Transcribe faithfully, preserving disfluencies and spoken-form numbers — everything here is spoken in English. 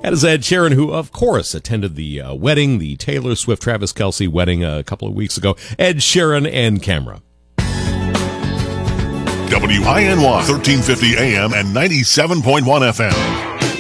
That is Ed Sheeran, who, of course, attended the uh, wedding, the Taylor Swift-Travis Kelce wedding uh, a couple of weeks ago. Ed Sheeran and camera. W I N Y, thirteen fifty A M and ninety-seven point one F M.